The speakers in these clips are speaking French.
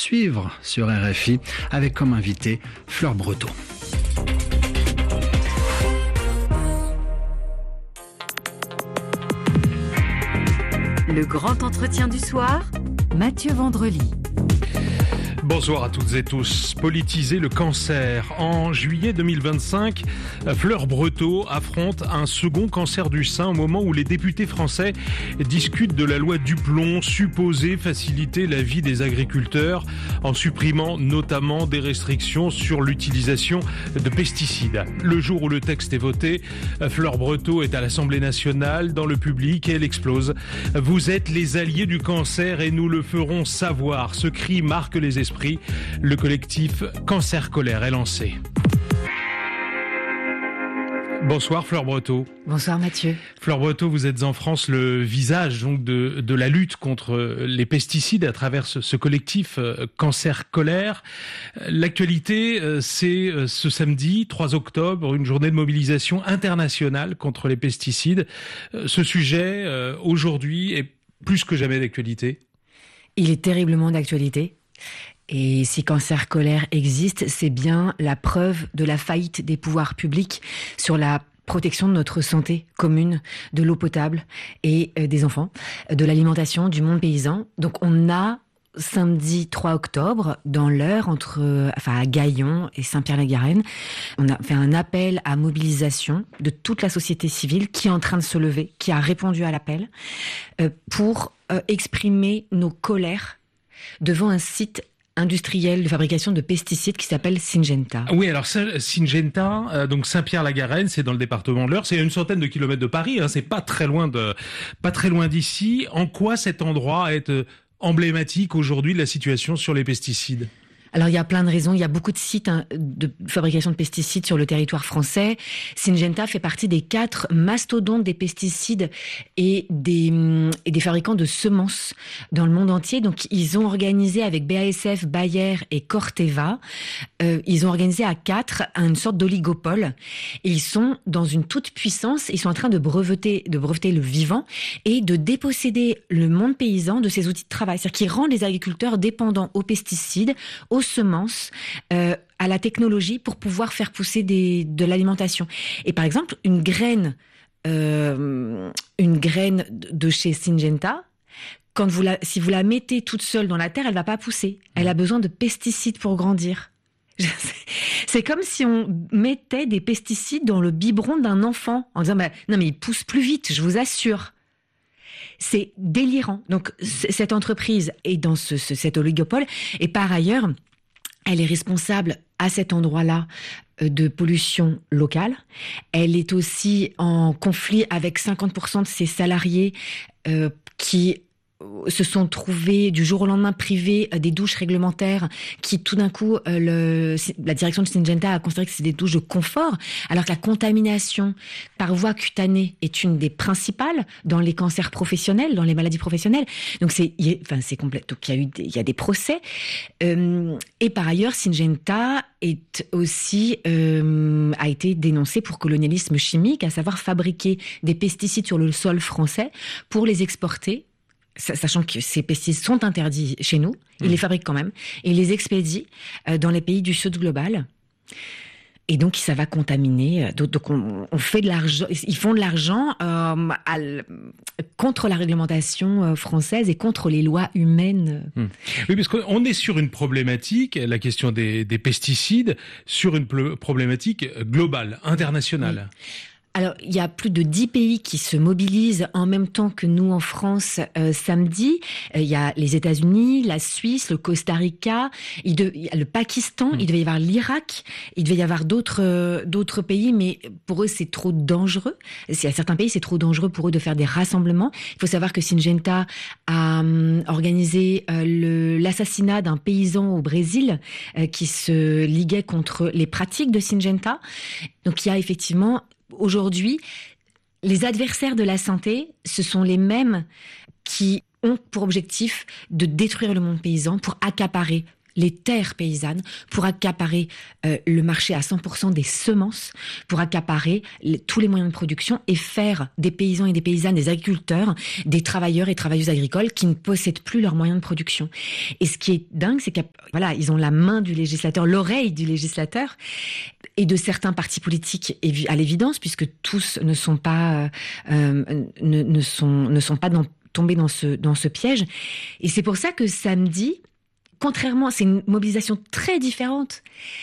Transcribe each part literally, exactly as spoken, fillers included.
suivre sur R F I avec comme invité Fleur Breteau. Le grand entretien du soir, Mathieu Vendrely. Bonsoir à toutes et tous. Politiser le cancer. En juillet deux mille vingt-cinq, Fleur Breteau affronte un second cancer du sein au moment où les députés français discutent de la loi Duplon supposée faciliter la vie des agriculteurs en supprimant notamment des restrictions sur l'utilisation de pesticides. Le jour où le texte est voté, Fleur Breteau est à l'Assemblée nationale, dans le public, et elle explose. Vous êtes les alliés du cancer et nous le ferons savoir. Ce cri marque les esprits. Le collectif Cancer Colère est lancé. Bonsoir Fleur Breteau. Bonsoir Mathieu. Fleur Breteau, vous êtes en France le visage donc de, de la lutte contre les pesticides à travers ce, ce collectif Cancer Colère. L'actualité, c'est ce samedi trois octobre, une journée de mobilisation internationale contre les pesticides. Ce sujet, aujourd'hui, est plus que jamais d'actualité. Il est terriblement d'actualité. Et si Cancer Colère existe, c'est bien la preuve de la faillite des pouvoirs publics sur la protection de notre santé commune, de l'eau potable et euh, des enfants, de l'alimentation, du monde paysan. Donc on a samedi trois octobre, dans l'heure entre, euh, enfin à Gaillon et Saint-Pierre-la-Garenne, on a fait un appel à mobilisation de toute la société civile qui est en train de se lever, qui a répondu à l'appel, euh, pour euh, exprimer nos colères devant un site industriel de fabrication de pesticides qui s'appelle Syngenta. Oui, alors Syngenta, euh, donc Saint-Pierre-la-Garenne, c'est dans le département de l'Eure, c'est à une centaine de kilomètres de Paris, hein, c'est pas très loin de, pas très loin d'ici. En quoi cet endroit est euh, emblématique aujourd'hui de la situation sur les pesticides ? Alors, il y a plein de raisons. Il y a beaucoup de sites hein, de fabrication de pesticides sur le territoire français. Syngenta fait partie des quatre mastodontes des pesticides et des, et des fabricants de semences dans le monde entier. Donc, ils ont organisé avec B A S F, Bayer et Corteva, euh, ils ont organisé à quatre une sorte d'oligopole. Et ils sont dans une toute puissance. Ils sont en train de breveter, de breveter le vivant et de déposséder le monde paysan de ses outils de travail. C'est-à-dire qu'ils rendent les agriculteurs dépendants aux pesticides, aux semences, euh, à la technologie pour pouvoir faire pousser des, de l'alimentation. Et par exemple, une graine, euh, une graine de chez Syngenta, quand vous la, si vous la mettez toute seule dans la terre, elle va pas pousser. Elle a besoin de pesticides pour grandir. C'est comme si on mettait des pesticides dans le biberon d'un enfant en disant bah, non mais il pousse plus vite, je vous assure. C'est délirant. Donc c- cette entreprise est dans ce, ce, cet oligopole et par ailleurs elle est responsable à cet endroit-là de pollution locale. Elle est aussi en conflit avec cinquante pour cent de ses salariés euh, qui se sont trouvés du jour au lendemain privés des douches réglementaires qui tout d'un coup euh, le, la direction de Syngenta a considéré que c'est des douches de confort alors que la contamination par voie cutanée est une des principales dans les cancers professionnels, dans les maladies professionnelles. Donc c'est, enfin c'est complet. Donc il y a eu, des, il y a des procès euh, et par ailleurs Syngenta est aussi euh, a été dénoncé pour colonialisme chimique, à savoir fabriquer des pesticides sur le sol français pour les exporter. Sachant que ces pesticides sont interdits chez nous, ils mmh. les fabriquent quand même, et ils les expédient euh, dans les pays du Sud global. Et donc, ça va contaminer. Donc, on, on fait de l'argent. Ils font de l'argent euh, à, contre la réglementation française et contre les lois humaines. Mmh. Oui, parce qu'on est sur une problématique, la question des, des pesticides, sur une problématique globale, internationale. Oui. Alors, il y a plus de dix pays qui se mobilisent en même temps que nous en France euh, samedi. Euh, il y a les États-Unis, la Suisse, le Costa Rica, il de, il y a le Pakistan, mmh. il devait y avoir l'Irak, il devait y avoir d'autres euh, d'autres pays, mais pour eux c'est trop dangereux. Il y a certains pays, c'est trop dangereux pour eux de faire des rassemblements. Il faut savoir que Syngenta a euh, organisé euh, le, l'assassinat d'un paysan au Brésil euh, qui se liguait contre les pratiques de Syngenta. Donc il y a effectivement aujourd'hui, les adversaires de la santé, ce sont les mêmes qui ont pour objectif de détruire le monde paysan pour accaparer les terres paysannes, pour accaparer euh, le marché à cent pour cent des semences, pour accaparer les, tous les moyens de production et faire des paysans et des paysannes, des agriculteurs, des travailleurs et travailleuses agricoles qui ne possèdent plus leurs moyens de production. Et ce qui est dingue, c'est qu'ils voilà, ils ont la main du législateur, l'oreille du législateur et de certains partis politiques à l'évidence, puisque tous ne sont pas euh, ne, ne sont ne sont pas dans, tombés dans ce dans ce piège. Et c'est pour ça que samedi, contrairement, c'est une mobilisation très différente,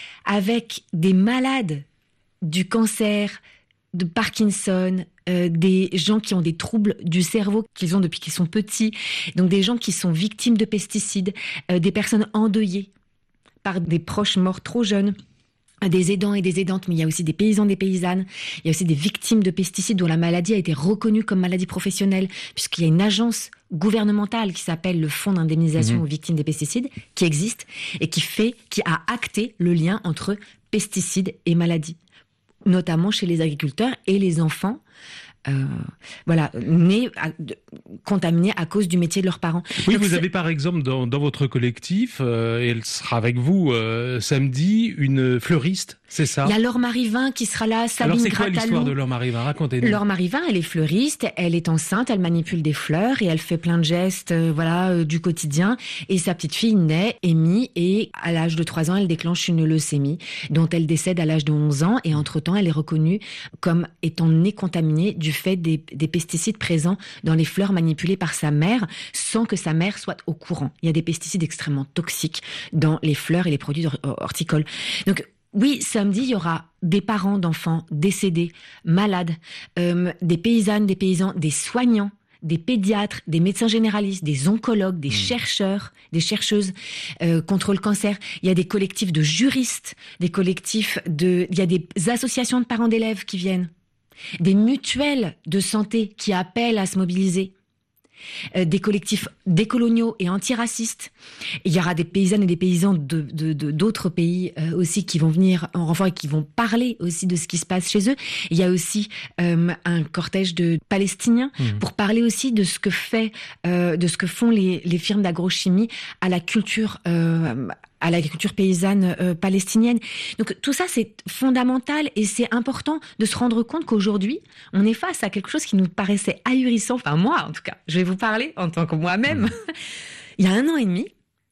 avec des malades du cancer, de Parkinson, euh, des gens qui ont des troubles du cerveau qu'ils ont depuis qu'ils sont petits, donc des gens qui sont victimes de pesticides, euh, des personnes endeuillées par des proches morts trop jeunes, des aidants et des aidantes, mais il y a aussi des paysans, des paysannes, il y a aussi des victimes de pesticides dont la maladie a été reconnue comme maladie professionnelle, puisqu'il y a une agence gouvernementale qui s'appelle le Fonds d'indemnisation mmh. aux victimes des pesticides, qui existe et qui fait, qui a acté le lien entre pesticides et maladies, notamment chez les agriculteurs et les enfants. Euh, voilà, nés, à, de, contaminés à cause du métier de leurs parents. Oui, Donc, vous c'est... avez par exemple dans, dans votre collectif, euh, et elle sera avec vous euh, samedi, une fleuriste, c'est ça? Il y a Laure Marivin qui sera là, Sabine Alors c'est quoi Gratalou. l'histoire de Laure Marivin? Racontez-nous. Laure Marivin, elle est fleuriste, elle est enceinte, elle manipule des fleurs et elle fait plein de gestes euh, voilà, euh, du quotidien. Et sa petite fille naît, Amy, et à l'âge de trois ans, elle déclenche une leucémie dont elle décède à l'âge de onze ans. Et entre-temps, elle est reconnue comme étant née contaminée du fait des, des pesticides présents dans les fleurs manipulées par sa mère sans que sa mère soit au courant. Il y a des pesticides extrêmement toxiques dans les fleurs et les produits horticoles. Donc, oui, samedi, il y aura des parents d'enfants décédés, malades, euh, des paysannes, des paysans, des soignants, des pédiatres, des médecins généralistes, des oncologues, des mmh. chercheurs, des chercheuses euh, contre le cancer. Il y a des collectifs de juristes, des collectifs de... Il y a des associations de parents d'élèves qui viennent, des mutuelles de santé qui appellent à se mobiliser. Euh, des collectifs décoloniaux et antiracistes. Il y aura des paysannes et des paysans de, de, de, d'autres pays euh, aussi qui vont venir en renfort et qui vont parler aussi de ce qui se passe chez eux. Il y a aussi euh, un cortège de Palestiniens mmh. pour parler aussi de ce que fait, euh, de ce que font les, les firmes d'agrochimie à la culture euh, à l'agriculture paysanne euh, palestinienne. Donc tout ça, c'est fondamental et c'est important de se rendre compte qu'aujourd'hui, on est face à quelque chose qui nous paraissait ahurissant. Enfin, moi, en tout cas, je vais vous parler en tant que moi-même. Mmh. Il y a un an et demi,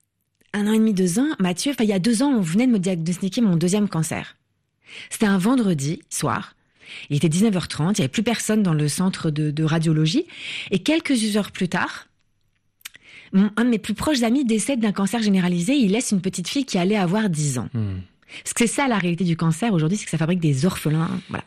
un an et demi, deux ans, Mathieu, enfin, il y a deux ans, on venait de me diagnostiquer mon deuxième cancer. C'était un vendredi soir. Il était dix-neuf heures trente, il n'y avait plus personne dans le centre de, de radiologie. Et quelques heures plus tard, un de mes plus proches amis décède d'un cancer généralisé. Il laisse une petite fille qui allait avoir dix ans. Mmh. Parce que c'est ça la réalité du cancer aujourd'hui, c'est que ça fabrique des orphelins. Voilà.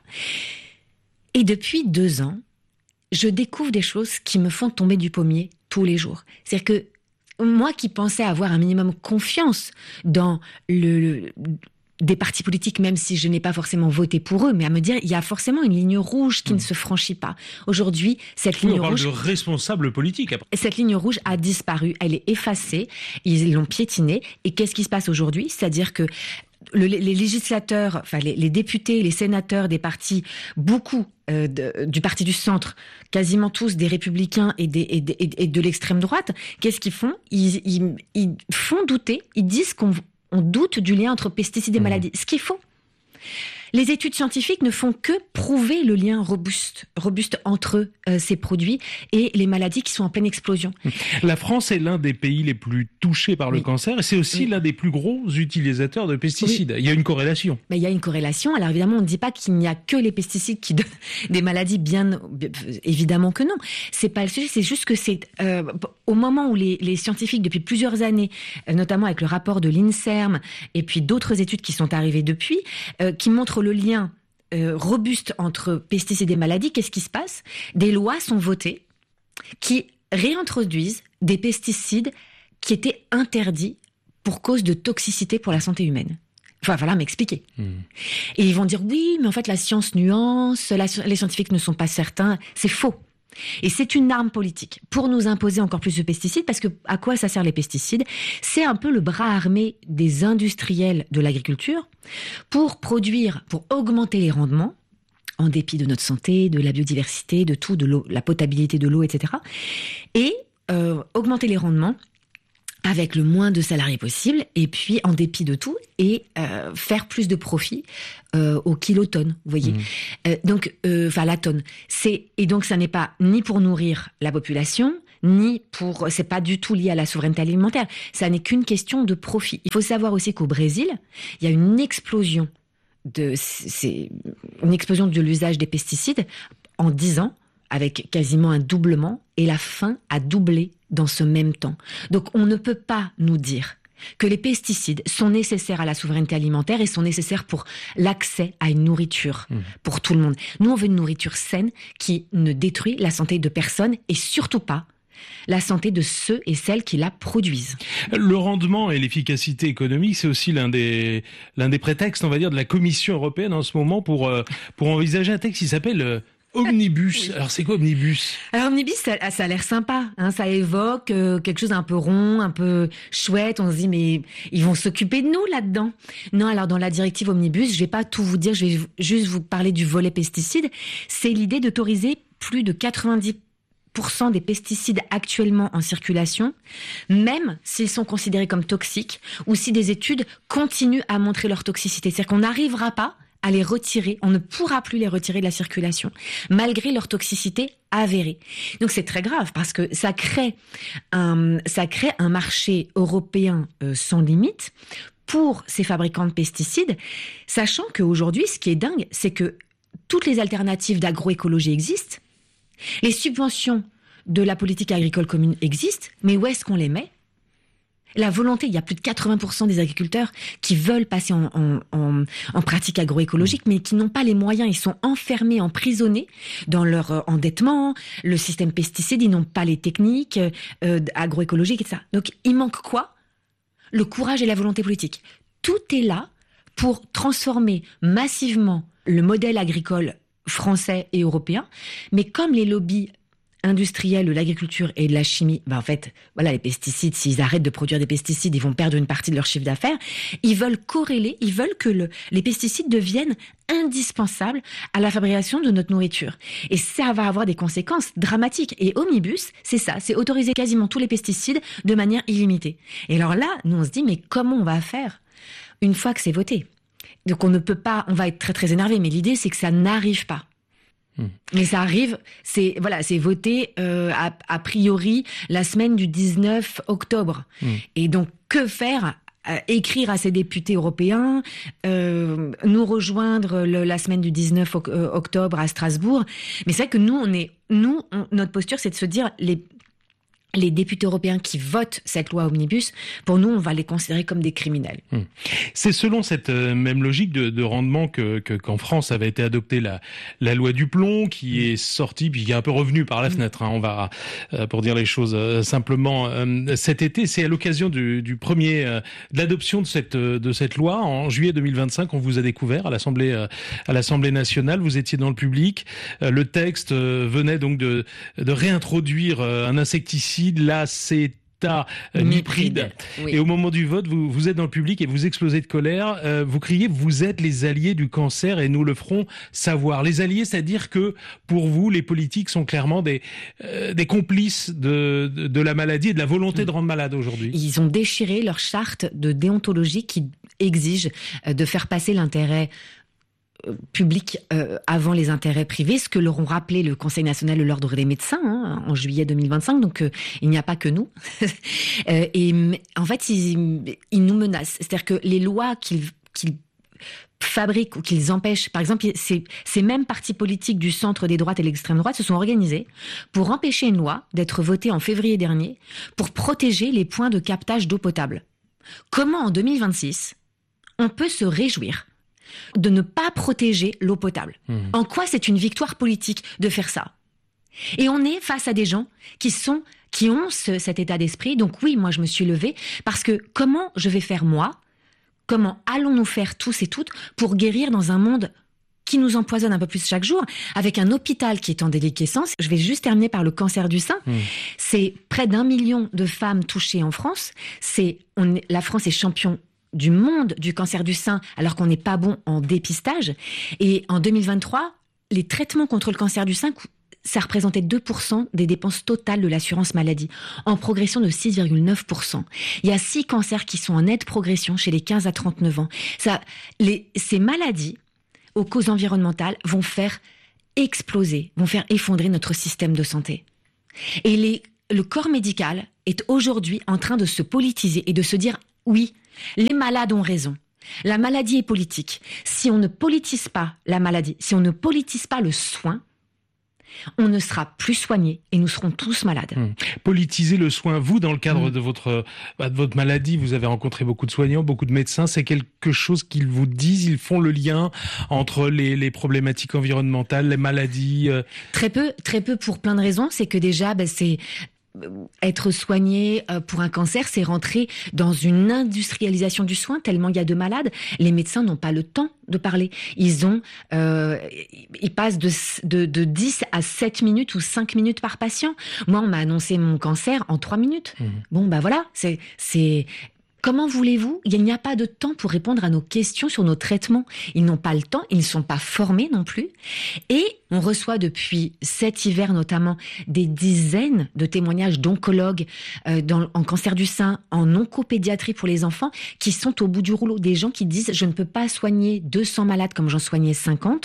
Et depuis deux ans, je découvre des choses qui me font tomber du pommier tous les jours. C'est-à-dire que moi qui pensais avoir un minimum confiance dans le... le des partis politiques, même si je n'ai pas forcément voté pour eux, mais à me dire, il y a forcément une ligne rouge qui mmh. ne se franchit pas. Aujourd'hui, cette oui, ligne on parle rouge... de responsables politiques. Après. Cette ligne rouge a disparu, elle est effacée, ils l'ont piétinée. Et qu'est-ce qui se passe aujourd'hui? C'est-à-dire que le, les législateurs, enfin les, les députés, les sénateurs des partis, beaucoup euh, de, du parti du centre, quasiment tous des républicains et, des, et, de, et de l'extrême droite, qu'est-ce qu'ils font? ils, ils, ils font douter, ils disent qu'on... On doute du lien entre pesticides et mmh. maladies, ce qui est faux. Les études scientifiques ne font que prouver le lien robuste, robuste entre euh, ces produits et les maladies qui sont en pleine explosion. La France est l'un des pays les plus touchés par le oui. cancer et c'est aussi oui. l'un des plus gros utilisateurs de pesticides. Oui. Il y a une corrélation. Ben, il y a une corrélation. Alors évidemment, on ne dit pas qu'il n'y a que les pesticides qui donnent des maladies, bien évidemment que non. C'est pas le sujet, c'est juste que c'est euh, au moment où les, les scientifiques, depuis plusieurs années, euh, notamment avec le rapport de l'INSERM et puis d'autres études qui sont arrivées depuis, euh, qui montrent le lien euh, robuste entre pesticides et maladies, qu'est-ce qui se passe? Des lois sont votées qui réintroduisent des pesticides qui étaient interdits pour cause de toxicité pour la santé humaine. Enfin, voilà, m'expliquer. Mmh. Et ils vont dire, oui, mais en fait, la science nuance, la, les scientifiques ne sont pas certains. C'est faux. Et c'est une arme politique pour nous imposer encore plus de pesticides, parce que à quoi ça sert les pesticides? C'est un peu le bras armé des industriels de l'agriculture pour produire, pour augmenter les rendements, en dépit de notre santé, de la biodiversité, de tout, de l'eau, la potabilité de l'eau, et cetera. Et euh, augmenter les rendements avec le moins de salariés possible, et puis en dépit de tout, et euh, faire plus de profit euh, au kilotonne, vous voyez. Mmh. Euh, donc, enfin euh, la tonne. C'est et donc ça n'est pas ni pour nourrir la population, ni pour, c'est pas du tout lié à la souveraineté alimentaire. Ça n'est qu'une question de profit. Il faut savoir aussi qu'au Brésil, il y a une explosion de, c'est une explosion de l'usage des pesticides en dix ans, avec quasiment un doublement, et la faim a doublé dans ce même temps. Donc on ne peut pas nous dire que les pesticides sont nécessaires à la souveraineté alimentaire et sont nécessaires pour l'accès à une nourriture mmh. pour tout le monde. Nous, on veut une nourriture saine qui ne détruit la santé de personne et surtout pas la santé de ceux et celles qui la produisent. Le rendement et l'efficacité économique, c'est aussi l'un des, l'un des prétextes, on va dire, de la Commission européenne en ce moment pour, pour envisager un texte qui s'appelle Omnibus. Oui. Alors c'est quoi Omnibus ? Alors Omnibus, ça, ça a l'air sympa, hein, ça évoque euh, quelque chose d'un peu rond, un peu chouette. On se dit mais ils vont s'occuper de nous là-dedans. Non, alors dans la directive Omnibus, je vais pas tout vous dire, je vais juste vous parler du volet pesticides. C'est l'idée d'autoriser plus de quatre-vingt-dix pour cent des pesticides actuellement en circulation, même s'ils sont considérés comme toxiques ou si des études continuent à montrer leur toxicité. C'est-à-dire qu'on n'arrivera pas à les retirer, on ne pourra plus les retirer de la circulation, malgré leur toxicité avérée. Donc c'est très grave parce que ça crée un, ça crée un marché européen euh, sans limite pour ces fabricants de pesticides, sachant qu'aujourd'hui, ce qui est dingue, c'est que toutes les alternatives d'agroécologie existent, les subventions de la politique agricole commune existent, mais où est-ce qu'on les met ? La volonté, il y a plus de quatre-vingts pour cent des agriculteurs qui veulent passer en, en, en, en pratique agroécologique, mais qui n'ont pas les moyens. Ils sont enfermés, emprisonnés dans leur endettement, le système pesticide, ils n'ont pas les techniques euh, agroécologiques et ça. Donc, il manque quoi ? Le courage et la volonté politique. Tout est là pour transformer massivement le modèle agricole français et européen, mais comme les lobbies industriels de l'agriculture et de la chimie, ben en fait, voilà, les pesticides, s'ils arrêtent de produire des pesticides, ils vont perdre une partie de leur chiffre d'affaires. Ils veulent corréler, ils veulent que le, les pesticides deviennent indispensables à la fabrication de notre nourriture. Et ça va avoir des conséquences dramatiques. Et Omnibus, c'est ça, c'est autoriser quasiment tous les pesticides de manière illimitée. Et alors là, nous on se dit, mais comment on va faire une fois que c'est voté ? Donc on ne peut pas, on va être très très énervé, mais l'idée c'est que ça n'arrive pas. Mmh. Mais ça arrive, c'est voilà, c'est voté euh, a, a priori la semaine du dix-neuf octobre. Mmh. Et donc que faire ? Euh, écrire à ces députés européens, euh, nous rejoindre le, la semaine du dix-neuf octobre à Strasbourg. Mais c'est vrai que nous, on est, nous, on, notre posture, c'est de se dire les les députés européens qui votent cette loi Omnibus, pour nous, on va les considérer comme des criminels. Hum. C'est selon cette euh, même logique de, de rendement que, que qu'en France avait été adoptée la, la loi du plomb, qui mmh. est sortie, puis qui est un peu revenue par la mmh. fenêtre. Hein, on va, euh, pour dire les choses euh, simplement, euh, cet été, c'est à l'occasion du, du premier, euh, de l'adoption de cette de cette loi en juillet deux mille vingt-cinq. On vous a découvert à l'Assemblée euh, à l'Assemblée nationale. Vous étiez dans le public. Euh, le texte euh, venait donc de de réintroduire euh, un insecticide, l'acétamipride. Oui. Et au moment du vote, vous, vous êtes dans le public et vous explosez de colère. Euh, vous criez, vous êtes les alliés du cancer et nous le ferons savoir. Les alliés, c'est-à-dire que pour vous, les politiques sont clairement des, euh, des complices de, de, de la maladie et de la volonté mmh. de rendre malade aujourd'hui. Ils ont déchiré leur charte de déontologie qui exige de faire passer l'intérêt public euh, avant les intérêts privés, ce que leur ont rappelé le Conseil national de l'ordre des médecins hein, en juillet deux mille vingt-cinq, donc euh, il n'y a pas que nous. euh, et en fait, ils, ils nous menacent. C'est-à-dire que les lois qu'ils, qu'ils fabriquent ou qu'ils empêchent, par exemple, ces, ces mêmes partis politiques du centre, des droites et de l'extrême droite se sont organisés pour empêcher une loi d'être votée en février dernier pour protéger les points de captage d'eau potable. Comment en deux mille vingt-six, on peut se réjouir de ne pas protéger l'eau potable. Mmh. En quoi c'est une victoire politique de faire ça ? Et on est face à des gens qui sont, qui ont ce, cet état d'esprit. Donc oui, moi je me suis levée parce que comment je vais faire moi ? Comment allons-nous faire tous et toutes pour guérir dans un monde qui nous empoisonne un peu plus chaque jour, avec un hôpital qui est en déliquescence. Je vais juste terminer par le cancer du sein. Mmh. C'est près d'un million de femmes touchées en France. C'est, on est, la France est champion du monde du cancer du sein, alors qu'on n'est pas bon en dépistage. Et en deux mille vingt-trois, les traitements contre le cancer du sein ça représentait deux pour cent des dépenses totales de l'assurance maladie, en progression de six virgule neuf pour cent. Il y a six cancers qui sont en nette progression chez les quinze à trente-neuf ans. Ça, les, ces maladies aux causes environnementales vont faire exploser, vont faire effondrer notre système de santé. Et les, le corps médical est aujourd'hui en train de se politiser et de se dire « oui, les malades ont raison ». La maladie est politique. Si on ne politise pas la maladie, si on ne politise pas le soin, on ne sera plus soigné et nous serons tous malades. Mmh. Politiser le soin, vous, dans le cadre mmh. de votre bah, de votre maladie, vous avez rencontré beaucoup de soignants, beaucoup de médecins. C'est quelque chose qu'ils vous disent, ils font le lien entre les, les problématiques environnementales, les maladies. Euh... Très peu, très peu pour plein de raisons. C'est que déjà, bah, c'est être soigné pour un cancer, c'est rentrer dans une industrialisation du soin tellement il y a de malades. Les médecins n'ont pas le temps de parler. Ils ont, euh, ils passent de, de, de dix à sept minutes ou cinq minutes par patient. Moi, on m'a annoncé mon cancer en trois minutes. Mmh. Bon, bah voilà, c'est, c'est, comment voulez-vous ? Il n'y a pas de temps pour répondre à nos questions sur nos traitements. Ils n'ont pas le temps, ils ne sont pas formés non plus. Et on reçoit depuis cet hiver notamment des dizaines de témoignages d'oncologues euh, dans, en cancer du sein, en oncopédiatrie pour les enfants, qui sont au bout du rouleau. Des gens qui disent « je ne peux pas soigner deux cents malades comme j'en soignais cinquante.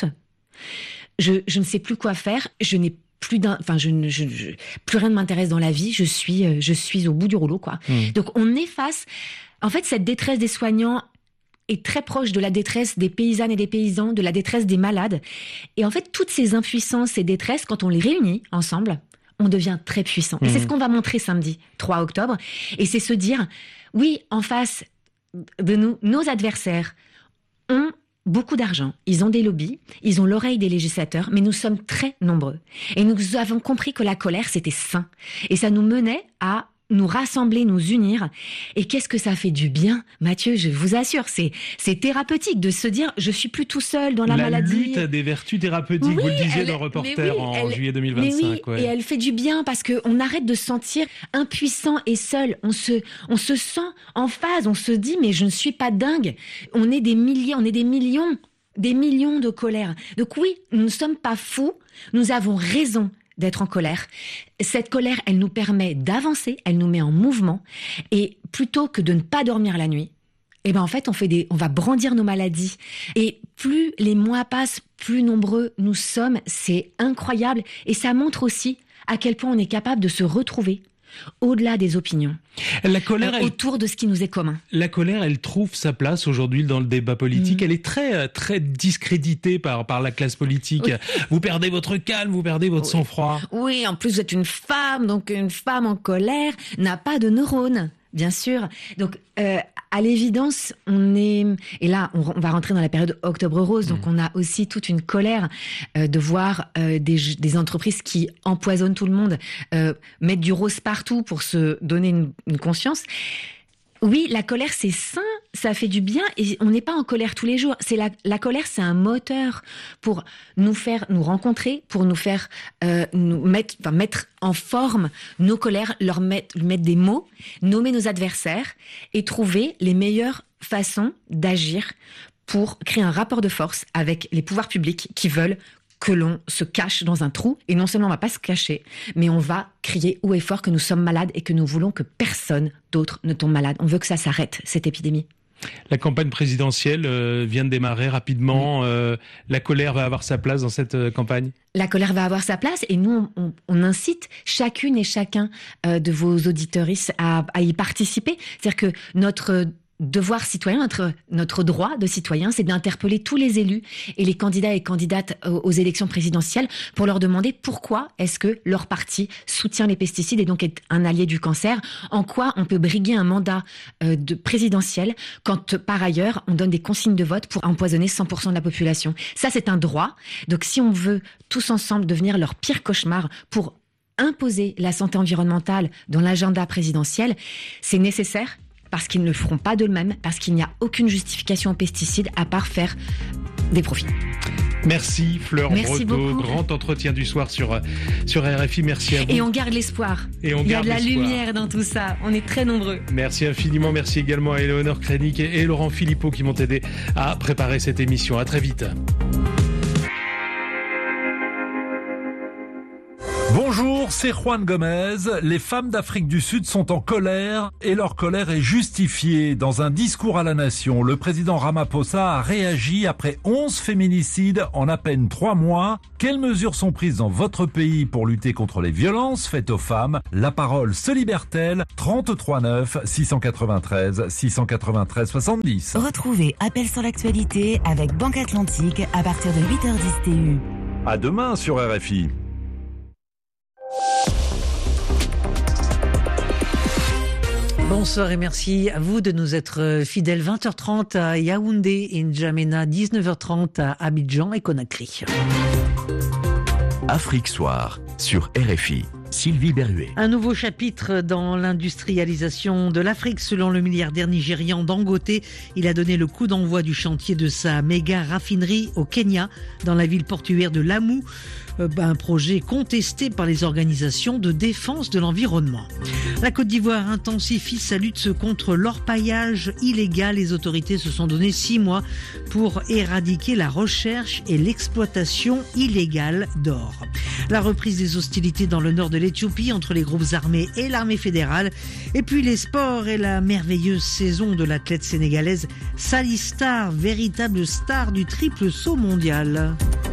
Je, je ne sais plus quoi faire, je n'ai plus d'un, enfin, je, je, je, plus rien ne m'intéresse dans la vie, je suis, euh, je suis au bout du rouleau, quoi. Mmh. Donc on est face... En fait, cette détresse des soignants est très proche de la détresse des paysannes et des paysans, de la détresse des malades. Et en fait, toutes ces impuissances et détresses, quand on les réunit ensemble, on devient très puissant. Mmh. Et c'est ce qu'on va montrer samedi, trois octobre. Et c'est se dire, oui, en face de nous, nos adversaires ont beaucoup d'argent, ils ont des lobbies, ils ont l'oreille des législateurs, mais nous sommes très nombreux. Et nous avons compris que la colère, c'était sain. Et ça nous menait à nous rassembler, nous unir. Et qu'est-ce que ça fait du bien, Mathieu, je vous assure, c'est, c'est thérapeutique de se dire, je suis plus tout seul dans la, la maladie. La lutte a des vertus thérapeutiques, oui, vous le disiez elle, dans Reporter oui, en elle, juillet deux mille vingt-cinq. Mais oui, ouais. Et elle fait du bien parce qu'on arrête de se sentir impuissant et seul. On se, on se sent en phase, on se dit, mais je ne suis pas dingue. On est des milliers, on est des millions, des millions de colères. Donc oui, nous ne sommes pas fous, nous avons raison d'être en colère. Cette colère, elle nous permet d'avancer, elle nous met en mouvement. Et plutôt que de ne pas dormir la nuit, eh ben en fait, on fait des, on va brandir nos maladies. Et plus les mois passent, plus nombreux nous sommes. C'est incroyable. Et ça montre aussi à quel point on est capable de se retrouver au-delà des opinions, la colère, euh, elle, autour de ce qui nous est commun. La colère, elle trouve sa place aujourd'hui dans le débat politique. Mmh. Elle est très, très discréditée par, par la classe politique. Oui. Vous perdez votre calme, vous perdez votre oui. sang-froid. Oui, en plus vous êtes une femme, donc une femme en colère n'a pas de neurones. Bien sûr. Donc, euh, à l'évidence, on est... Et là, on, on va rentrer dans la période Octobre Rose. Donc, mmh. on a aussi toute une colère euh, de voir euh, des, des entreprises qui empoisonnent tout le monde, euh, mettre du rose partout pour se donner une, une conscience. Oui, la colère, c'est sain, ça fait du bien et on n'est pas en colère tous les jours. C'est la, la colère, c'est un moteur pour nous faire nous rencontrer, pour nous faire euh, nous mettre, enfin, mettre en forme nos colères, leur mettre, mettre des mots, nommer nos adversaires et trouver les meilleures façons d'agir pour créer un rapport de force avec les pouvoirs publics qui veulent que l'on se cache dans un trou. Et non seulement on va pas se cacher, mais on va crier haut et fort que nous sommes malades et que nous voulons que personne d'autre ne tombe malade. On veut que ça s'arrête, cette épidémie. La campagne présidentielle euh, vient de démarrer rapidement. Oui. Euh, la colère va avoir sa place dans cette euh, campagne ? La colère va avoir sa place et nous, on, on incite chacune et chacun euh, de vos auditeuristes à, à y participer. C'est-à-dire que notre devoir citoyen, notre, notre droit de citoyen, c'est d'interpeller tous les élus et les candidats et candidates aux, aux élections présidentielles pour leur demander pourquoi est-ce que leur parti soutient les pesticides et donc est un allié du cancer, en quoi on peut briguer un mandat euh, de présidentiel quand par ailleurs on donne des consignes de vote pour empoisonner cent pour cent de la population. Ça, c'est un droit. Donc si on veut tous ensemble devenir leur pire cauchemar pour imposer la santé environnementale dans l'agenda présidentiel, c'est nécessaire. Parce qu'ils ne le feront pas de même, parce qu'il n'y a aucune justification aux pesticides à part faire des profits. Merci Fleur Merci Breteau, beaucoup. Grand entretien du soir sur, sur R F I, merci à vous. Et on garde l'espoir. Et on Il y garde a de la l'espoir. lumière dans tout ça, on est très nombreux. Merci infiniment, merci également à Éléonore Crénic et Laurent Philippot qui m'ont aidé à préparer cette émission. À très vite. Bonjour, c'est Juan Gomez. Les femmes d'Afrique du Sud sont en colère et leur colère est justifiée. Dans un discours à la nation, le président Ramaphosa a réagi après onze féminicides en à peine trois mois. Quelles mesures sont prises dans votre pays pour lutter contre les violences faites aux femmes? La parole se libère-t-elle? trente-trois neuf six cent quatre-vingt-treize six cent quatre-vingt-treize soixante-dix. Retrouvez Appel sur l'actualité avec Banque Atlantique à partir de huit heures dix T U. À demain sur R F I. Bonsoir et merci à vous de nous être fidèles. vingt heures trente à Yaoundé et N'Djamena, dix-neuf heures trente à Abidjan et Conakry. Afrique Soir sur R F I. Sylvie Berruet. Un nouveau chapitre dans l'industrialisation de l'Afrique. Selon le milliardaire nigérian Dangote, il a donné le coup d'envoi du chantier de sa méga raffinerie au Kenya, dans la ville portuaire de Lamu. Un projet contesté par les organisations de défense de l'environnement. La Côte d'Ivoire intensifie sa lutte contre l'orpaillage illégal. Les autorités se sont donné six mois pour éradiquer la recherche et l'exploitation illégale d'or. La reprise des hostilités dans le nord de l'Éthiopie entre les groupes armés et l'armée fédérale. Et puis les sports et la merveilleuse saison de l'athlète sénégalaise Sally Star, véritable star du triple saut mondial.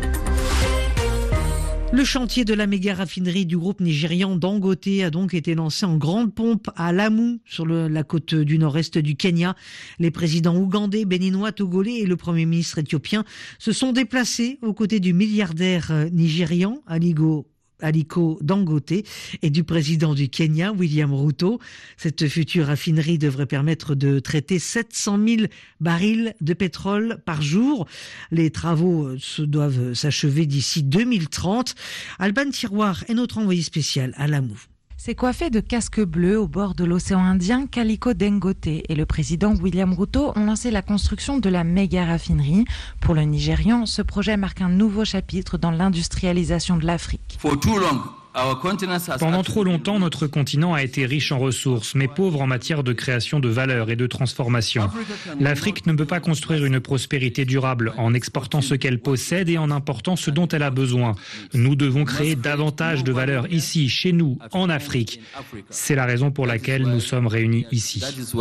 Le chantier de la méga raffinerie du groupe nigérian Dangote a donc été lancé en grande pompe à Lamu, sur le, la côte du nord-est du Kenya. Les présidents ougandais, béninois, togolais et le premier ministre éthiopien se sont déplacés aux côtés du milliardaire nigérian Aliko Aliko Dangote et du président du Kenya, William Ruto. Cette future raffinerie devrait permettre de traiter sept cent mille barils de pétrole par jour. Les travaux se doivent s'achever d'ici deux mille trente. Alban Tiroir est notre envoyé spécial à Lamu. C'est coiffé de casques bleus au bord de l'océan Indien qu'Aliko Dangote et le président William Ruto ont lancé la construction de la méga raffinerie. Pour le Nigérian, ce projet marque un nouveau chapitre dans l'industrialisation de l'Afrique. Pendant trop longtemps, notre continent a été riche en ressources, mais pauvre en matière de création de valeur et de transformation. L'Afrique ne peut pas construire une prospérité durable en exportant ce qu'elle possède et en important ce dont elle a besoin. Nous devons créer davantage de valeur ici, chez nous, en Afrique. C'est la raison pour laquelle nous sommes réunis ici.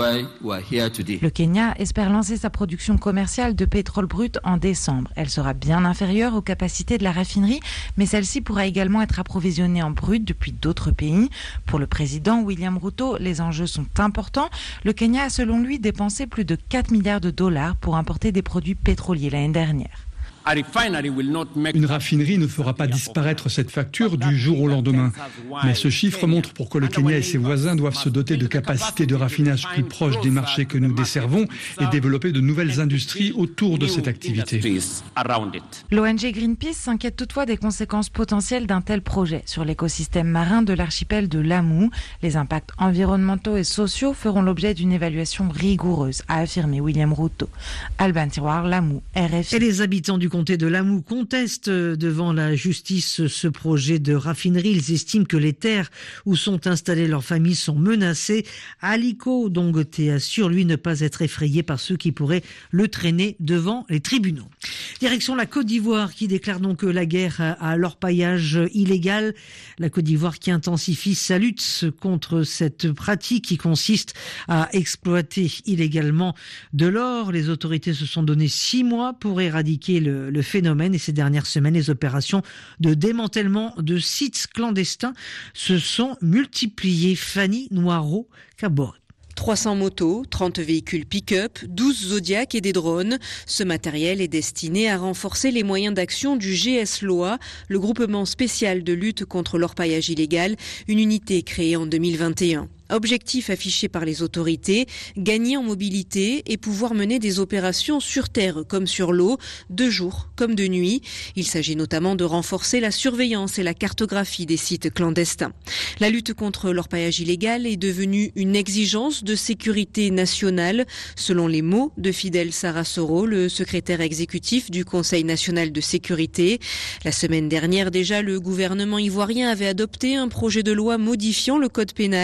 Le Kenya espère lancer sa production commerciale de pétrole brut en décembre. Elle sera bien inférieure aux capacités de la raffinerie, mais celle-ci pourra également être approvisionnée en brut depuis d'autres pays. Pour le président William Ruto, les enjeux sont importants. Le Kenya a selon lui dépensé plus de quatre milliards de dollars pour importer des produits pétroliers l'année dernière. Une raffinerie ne fera pas disparaître cette facture du jour au lendemain. Mais ce chiffre montre pourquoi le Kenya et ses voisins doivent se doter de capacités de raffinage plus proches des marchés que nous desservons et développer de nouvelles industries autour de cette activité. L'O N G Greenpeace s'inquiète toutefois des conséquences potentielles d'un tel projet sur l'écosystème marin de l'archipel de Lamu. Les impacts environnementaux et sociaux feront l'objet d'une évaluation rigoureuse, a affirmé William Ruto. Alban Tiroir, Lamu, R F I. Et les habitants du comté de Lamu contestent devant la justice ce projet de raffinerie. Ils estiment que les terres où sont installées leurs familles sont menacées. Aliko Dangote assure, lui, ne pas être effrayé par ceux qui pourraient le traîner devant les tribunaux. Direction la Côte d'Ivoire qui déclare donc la guerre à l'orpaillage illégal. La Côte d'Ivoire qui intensifie sa lutte contre cette pratique qui consiste à exploiter illégalement de l'or. Les autorités se sont donné six mois pour éradiquer le le phénomène et ces dernières semaines, les opérations de démantèlement de sites clandestins se sont multipliées. Fanny Noirot, Cabot. trois cents motos, trente véhicules pick-up, douze Zodiac et des drones. Ce matériel est destiné à renforcer les moyens d'action du G S L O A, le groupement spécial de lutte contre l'orpaillage illégal, une unité créée en deux mille vingt et un. Objectif affiché par les autorités, gagner en mobilité et pouvoir mener des opérations sur terre comme sur l'eau, de jour comme de nuit. Il s'agit notamment de renforcer la surveillance et la cartographie des sites clandestins. La lutte contre l'orpaillage illégal est devenue une exigence de sécurité nationale, selon les mots de Fidel Sarasoro, le secrétaire exécutif du Conseil national de sécurité. La semaine dernière déjà, le gouvernement ivoirien avait adopté un projet de loi modifiant le code pénal.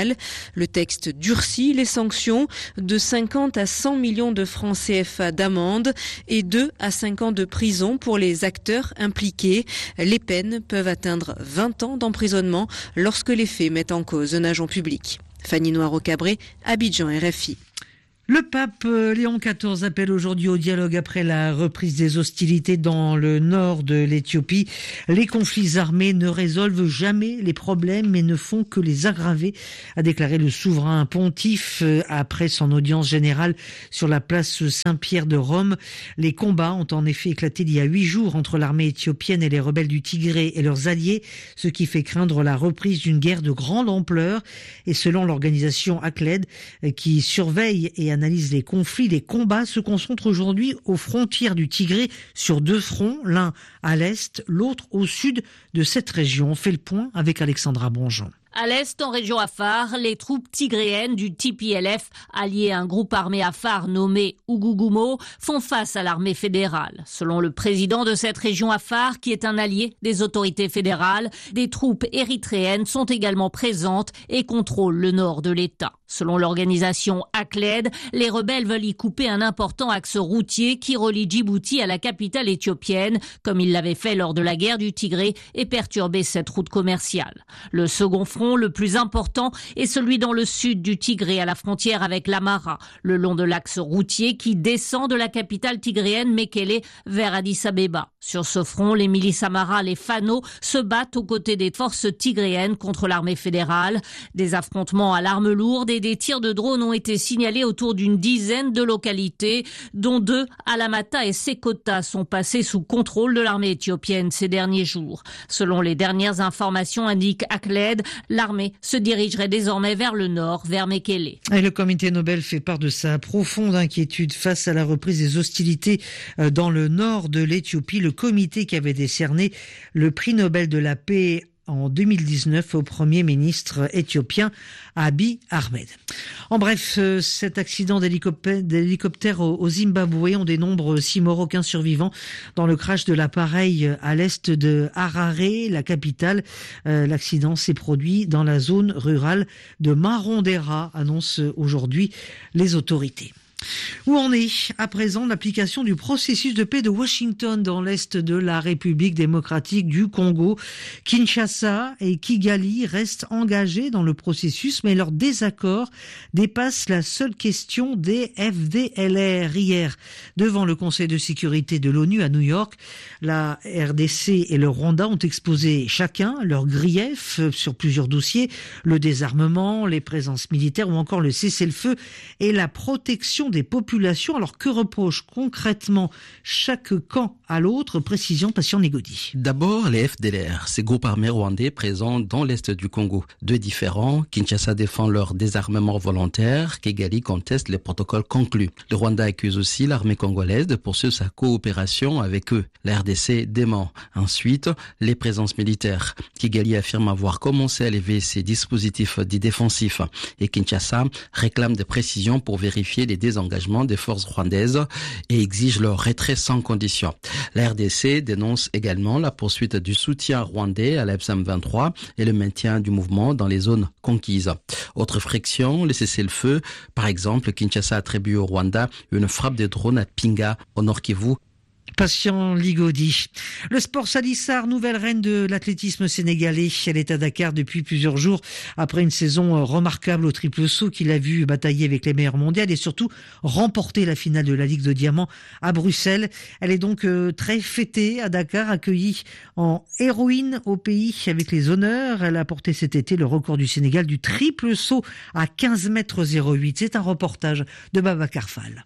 Le texte durcit les sanctions de cinquante à cent millions de francs C F A d'amende et deux à cinq ans de prison pour les acteurs impliqués. Les peines peuvent atteindre vingt ans d'emprisonnement lorsque les faits mettent en cause un agent public. Fanny Noiro-Cabré, Abidjan, R F I. Le pape Léon quatorze appelle aujourd'hui au dialogue après la reprise des hostilités dans le nord de l'Éthiopie. Les conflits armés ne résolvent jamais les problèmes mais ne font que les aggraver, a déclaré le souverain pontife après son audience générale sur la place Saint-Pierre de Rome. Les combats ont en effet éclaté il y a huit jours entre l'armée éthiopienne et les rebelles du Tigré et leurs alliés, ce qui fait craindre la reprise d'une guerre de grande ampleur. Et selon l'organisation Akled, qui surveille et analyse les conflits, les combats se concentrent aujourd'hui aux frontières du Tigré sur deux fronts, l'un à l'est, l'autre au sud de cette région. On fait le point avec Alexandra Bonjean. À l'est, en région Afar, les troupes tigréennes du T P L F, alliées à un groupe armé Afar nommé Ougugumo, font face à l'armée fédérale. Selon le président de cette région Afar, qui est un allié des autorités fédérales, des troupes érythréennes sont également présentes et contrôlent le nord de l'État. Selon l'organisation Akled, les rebelles veulent y couper un important axe routier qui relie Djibouti à la capitale éthiopienne, comme ils l'avaient fait lors de la guerre du Tigré, et perturber cette route commerciale. Le second front, le plus important, est celui dans le sud du Tigré, à la frontière avec l'Amara, le long de l'axe routier qui descend de la capitale tigréenne Mekele vers Addis Abeba. Sur ce front, les milices Amara, les Fano, se battent aux côtés des forces tigréennes contre l'armée fédérale. Des affrontements à l'arme lourde et des tirs de drones ont été signalés autour d'une dizaine de localités, dont deux, Alamata et Sekota, sont passés sous contrôle de l'armée éthiopienne ces derniers jours. Selon les dernières informations, indique Akled, l'armée se dirigerait désormais vers le nord, vers Mekele. Et le comité Nobel fait part de sa profonde inquiétude face à la reprise des hostilités dans le nord de l'Éthiopie. Le comité qui avait décerné le prix Nobel de la paix en deux mille dix-neuf au Premier ministre éthiopien Abiy Ahmed. En bref, cet accident d'hélicoptère, d'hélicoptère au Zimbabwe, on dénombre six morts, aucun survivant dans le crash de l'appareil à l'est de Harare, la capitale. L'accident s'est produit dans la zone rurale de Marondera, annoncent aujourd'hui les autorités. Où en est à présent l'application du processus de paix de Washington dans l'est de la République démocratique du Congo? Kinshasa et Kigali restent engagés dans le processus, mais leur désaccord dépasse la seule question des F D L R. Hier, devant le Conseil de sécurité de l'ONU à New York, la R D C et le Rwanda ont exposé chacun leurs griefs sur plusieurs dossiers, le désarmement, les présences militaires ou encore le cessez-le-feu et la protection des populations. Alors que reproche concrètement chaque camp à l'autre? Précision, Patient Négodi. D'abord, les F D L R, ces groupes armés rwandais présents dans l'est du Congo. Deux différents, Kinshasa défend leur désarmement volontaire, Kigali conteste les protocoles conclus. Le Rwanda accuse aussi l'armée congolaise de poursuivre sa coopération avec eux. La R D C dément. Ensuite, les présences militaires. Kigali affirme avoir commencé à lever ses dispositifs dits défensifs et Kinshasa réclame des précisions pour vérifier les désengagement des forces rwandaises et exige leur retrait sans condition. La R D C dénonce également la poursuite du soutien rwandais à la F M vingt-trois et le maintien du mouvement dans les zones conquises. Autre friction, le cessez-le-feu. Par exemple, Kinshasa attribue au Rwanda une frappe de drone à Pinga, au Nord Kivu. Patient Ligodi. Le sport Salissar, nouvelle reine de l'athlétisme sénégalais. Elle est à Dakar depuis plusieurs jours après une saison remarquable au triple saut qui l'a vu batailler avec les meilleurs mondiales et surtout remporter la finale de la Ligue de Diamant à Bruxelles. Elle est donc très fêtée à Dakar, accueillie en héroïne au pays avec les honneurs. Elle a porté cet été le record du Sénégal du triple saut à quinze mètres zéro huit. C'est un reportage de Babacar Fall.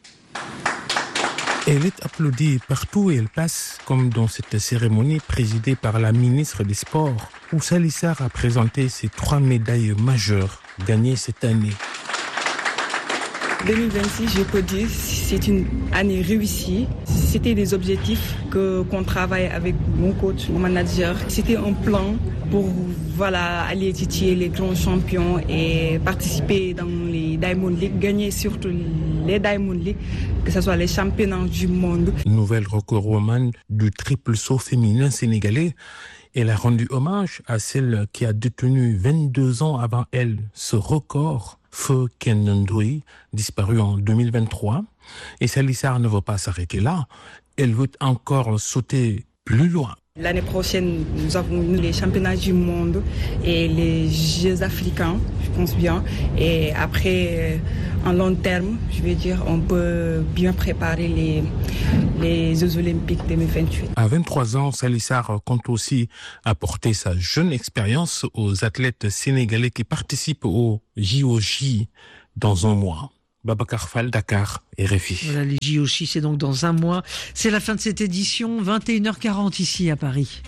Elle est applaudie partout où elle passe, comme dans cette cérémonie présidée par la ministre des Sports, où Salissar a présenté ses trois médailles majeures gagnées cette année. deux mille vingt-six, je peux dire, c'est une année réussie. C'était des objectifs que, qu'on travaille avec mon coach, mon manager. C'était un plan pour voilà, aller titiller les grands champions et participer dans les Diamond League, gagner surtout les Diamond League, que ce soit les championnats du monde. Nouvelle record woman du triple saut féminin sénégalais. Elle a rendu hommage à celle qui a détenu vingt-deux ans avant elle ce record, Feu Kendendouy, disparu en deux mille vingt-trois. Et Salissar ne veut pas s'arrêter là. Elle veut encore sauter plus loin. L'année prochaine, nous avons les championnats du monde et les Jeux africains, je pense bien. Et après, en long terme, je veux dire, on peut bien préparer les, les Jeux olympiques deux mille vingt-huit. À vingt-trois ans, Salissar compte aussi apporter sa jeune expérience aux athlètes sénégalais qui participent aux J O J dans un mois. Babacar Fall, Dakar, R F I. Voilà, les J O J, c'est donc dans un mois. C'est la fin de cette édition, vingt et une heures quarante ici à Paris.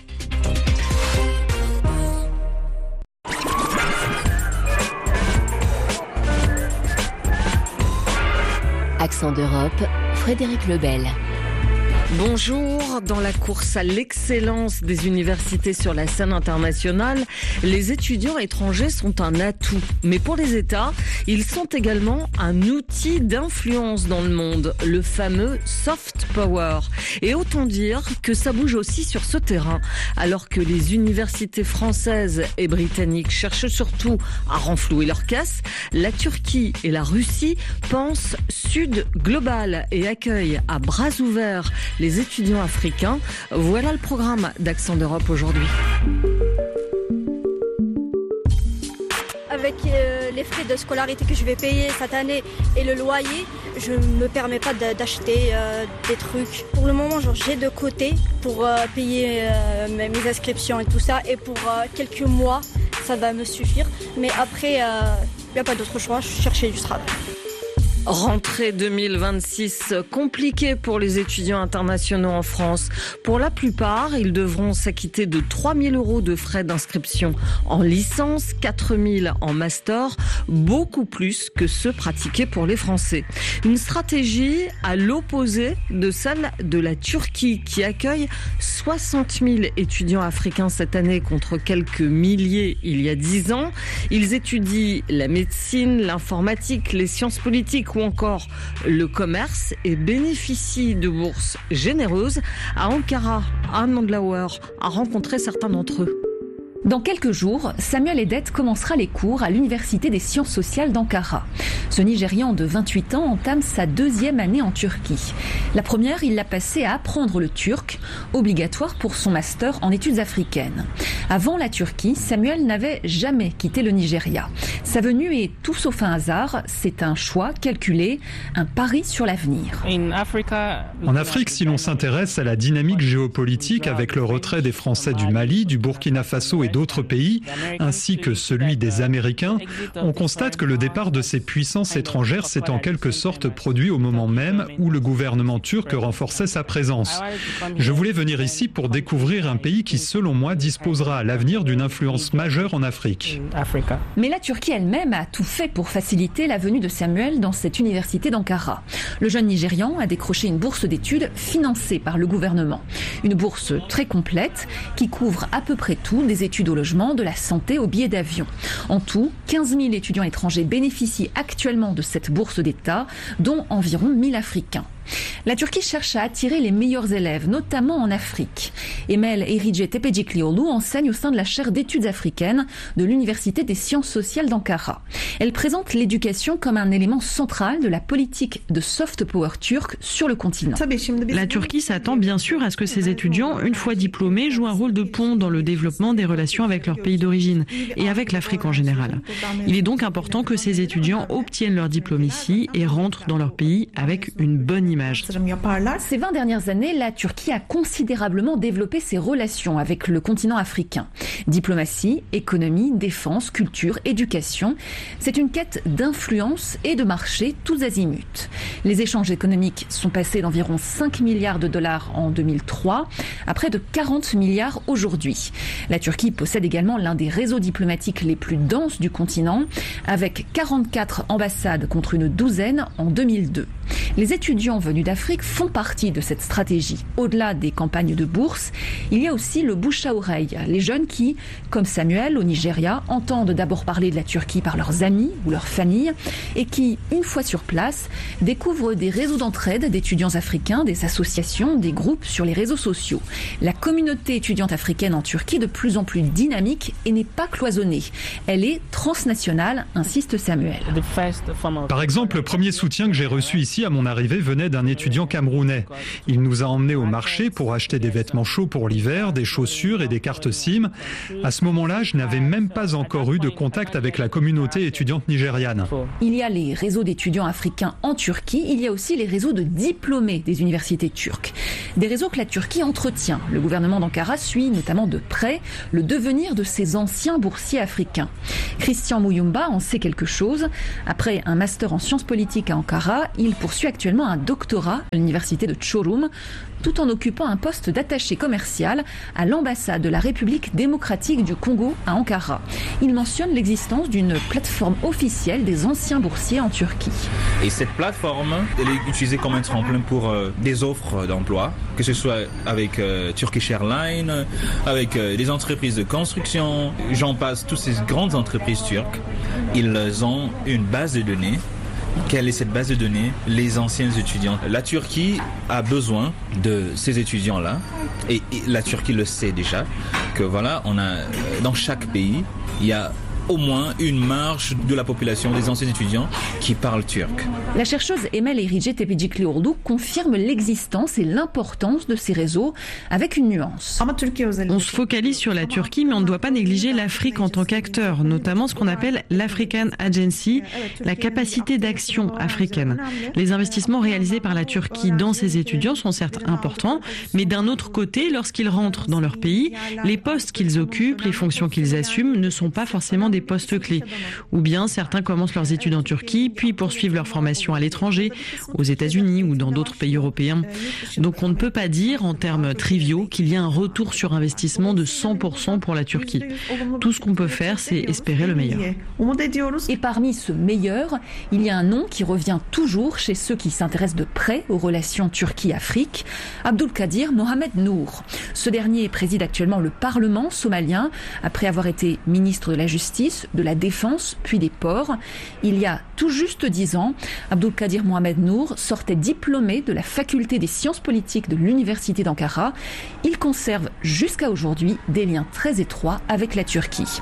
Accent d'Europe, Frédéric Lebel. Bonjour. Dans la course à l'excellence des universités sur la scène internationale, les étudiants étrangers sont un atout. Mais pour les États, ils sont également un outil d'influence dans le monde, le fameux soft power. Et autant dire que ça bouge aussi sur ce terrain. Alors que les universités françaises et britanniques cherchent surtout à renflouer leur caisse, la Turquie et la Russie pensent sud global et accueillent à bras ouverts les étudiants africains. Voilà le programme d'Accent d'Europe aujourd'hui. Avec euh, les frais de scolarité que je vais payer cette année et le loyer, je ne me permets pas d'acheter euh, des trucs. Pour le moment, genre, j'ai de côté pour euh, payer euh, mes inscriptions et tout ça. Et pour euh, quelques mois, ça va me suffire. Mais après, il euh, n'y a pas d'autre choix, je cherchais du travail. Rentrée deux mille vingt-six compliquée pour les étudiants internationaux en France. Pour la plupart, ils devront s'acquitter de trois mille euros de frais d'inscription en licence, quatre mille en master, beaucoup plus que ceux pratiqués pour les Français. Une stratégie à l'opposé de celle de la Turquie qui accueille soixante mille étudiants africains cette année contre quelques milliers il y a dix ans. Ils étudient la médecine, l'informatique, les sciences politiques ou encore le commerce et bénéficient de bourses généreuses. À Ankara, Anne Mandlauer a rencontré certains d'entre eux. Dans quelques jours, Samuel Edet commencera les cours à l'Université des sciences sociales d'Ankara. Ce Nigérian de vingt-huit ans entame sa deuxième année en Turquie. La première, il l'a passée à apprendre le turc, obligatoire pour son master en études africaines. Avant la Turquie, Samuel n'avait jamais quitté le Nigeria. Sa venue est tout sauf un hasard, c'est un choix calculé, un pari sur l'avenir. En Afrique, si l'on s'intéresse à la dynamique géopolitique avec le retrait des Français du Mali, du Burkina Faso et d'autres pays, ainsi que celui des Américains, on constate que le départ de ces puissances étrangères s'est en quelque sorte produit au moment même où le gouvernement turc renforçait sa présence. Je voulais venir ici pour découvrir un pays qui, selon moi, disposera à l'avenir d'une influence majeure en Afrique. Mais la Turquie elle-même a tout fait pour faciliter la venue de Samuel dans cette université d'Ankara. Le jeune Nigérian a décroché une bourse d'études financée par le gouvernement. Une bourse très complète qui couvre à peu près tout, des études au logement, de la santé, aux billets d'avion. En tout, quinze mille étudiants étrangers bénéficient actuellement de cette bourse d'État, dont environ mille Africains. La Turquie cherche à attirer les meilleurs élèves, notamment en Afrique. Emel Erice Tepeciklioglu enseigne au sein de la chaire d'études africaines de l'Université des sciences sociales d'Ankara. Elle présente l'éducation comme un élément central de la politique de soft power turque sur le continent. La Turquie s'attend bien sûr à ce que ses étudiants, une fois diplômés, jouent un rôle de pont dans le développement des relations avec leur pays d'origine et avec l'Afrique en général. Il est donc important que ces étudiants obtiennent leur diplôme ici et rentrent dans leur pays avec une bonne image. Ces vingt dernières années, la Turquie a considérablement développé ses relations avec le continent africain. Diplomatie, économie, défense, culture, éducation. C'est une quête d'influence et de marché tous azimuts. Les échanges économiques sont passés d'environ cinq milliards de dollars en deux mille trois à près de quarante milliards aujourd'hui. La Turquie possède également l'un des réseaux diplomatiques les plus denses du continent, avec quarante-quatre ambassades contre une douzaine en deux mille deux. Les étudiants venus d'Afrique font partie de cette stratégie. Au-delà des campagnes de bourse, il y a aussi le bouche à oreille. Les jeunes qui, comme Samuel au Nigeria, entendent d'abord parler de la Turquie par leurs amis ou leur famille et qui, une fois sur place, découvrent des réseaux d'entraide d'étudiants africains, des associations, des groupes sur les réseaux sociaux. La communauté étudiante africaine en Turquie de plus en plus dynamique et n'est pas cloisonnée. Elle est transnationale, insiste Samuel. Par exemple, le premier soutien que j'ai reçu ici à mon arrivée venait d'un étudiant camerounais. Il nous a emmenés au marché pour acheter des vêtements chauds pour l'hiver, des chaussures et des cartes SIM. À ce moment-là, je n'avais même pas encore eu de contact avec la communauté étudiante nigériane. Il y a les réseaux d'étudiants africains en Turquie, il y a aussi les réseaux de diplômés des universités turques. Des réseaux que la Turquie entretient. Le gouvernement d'Ankara suit notamment de près le devenir de ces anciens boursiers africains. Christian Mouyumba en sait quelque chose. Après un master en sciences politiques à Ankara, il poursuit actuellement un doctorat à l'université de Çorum, tout en occupant un poste d'attaché commercial à l'ambassade de la République démocratique du Congo à Ankara. Il mentionne l'existence d'une plateforme officielle des anciens boursiers en Turquie. Et cette plateforme, elle est utilisée comme un tremplin pour euh, des offres d'emploi, que ce soit avec euh, Turkish Airlines, avec euh, des entreprises de construction, j'en passe, toutes ces grandes entreprises turques. Ils ont une base de données. Quelle est cette base de données? Les anciens étudiants. La Turquie a besoin de ces étudiants-là, et, et la Turquie le sait déjà, que voilà, on a, dans chaque pays, il y a au moins une marge de la population des anciens étudiants qui parlent turc. La chercheuse Emel Erice Tepeciklioglu confirme l'existence et l'importance de ces réseaux avec une nuance. On se focalise sur la Turquie, mais on ne doit pas négliger l'Afrique en tant qu'acteur, notamment ce qu'on appelle l'African Agency, la capacité d'action africaine. Les investissements réalisés par la Turquie dans ses étudiants sont certes importants, mais d'un autre côté, lorsqu'ils rentrent dans leur pays, les postes qu'ils occupent, les fonctions qu'ils assument ne sont pas forcément des postes clés. Ou bien certains commencent leurs études en Turquie, puis poursuivent leur formation à l'étranger, aux États-Unis ou dans d'autres pays européens. Donc on ne peut pas dire, en termes triviaux, qu'il y a un retour sur investissement de cent pour cent pour la Turquie. Tout ce qu'on peut faire, c'est espérer le meilleur. Et parmi ce meilleur, il y a un nom qui revient toujours chez ceux qui s'intéressent de près aux relations Turquie-Afrique, Abdulkadir Mohamed Nour. Ce dernier préside actuellement le Parlement somalien, après avoir été ministre de la Justice, de la Défense, puis des Ports. Il y a tout juste dix ans, Abdulkadir Mohamed Nour sortait diplômé de la faculté des sciences politiques de l'université d'Ankara. Il conserve jusqu'à aujourd'hui des liens très étroits avec la Turquie.